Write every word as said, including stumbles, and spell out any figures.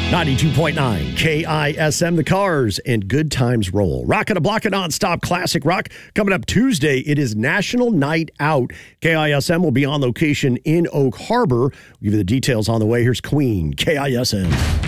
ninety-two point nine K I S M, the Cars and Good Times roll. Rockin' a block of nonstop classic rock. Coming up Tuesday, it is National Night Out. K I S M will be on location in Oak Harbor. We'll give you the details on the way. Here's Queen, K I S M.